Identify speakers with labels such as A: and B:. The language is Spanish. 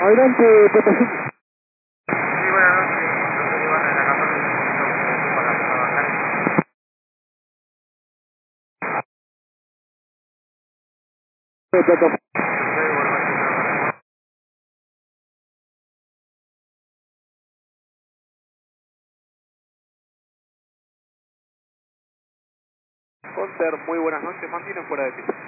A: Adelante, Pepe.
B: Sí, buenas noches. Nosotros llevan en la 14 para trabajar.
A: Pepe.
C: Conter, muy buenas noches, mantienen fuera de pista.